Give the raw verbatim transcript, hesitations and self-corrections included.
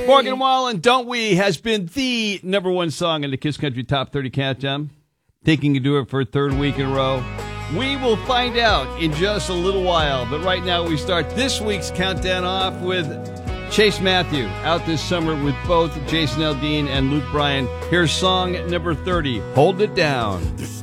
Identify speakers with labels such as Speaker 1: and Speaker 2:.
Speaker 1: Morgan Wallen, Don't We, has been the number one song in the Kiss Country Top thirty Countdown. Thinking you do it for a third week in a row. We will find out in just a little while. But right now we start this week's countdown off with Chase Matthew, out this summer with both Jason Aldean and Luke Bryan. Here's song number thirty, Hold It Down.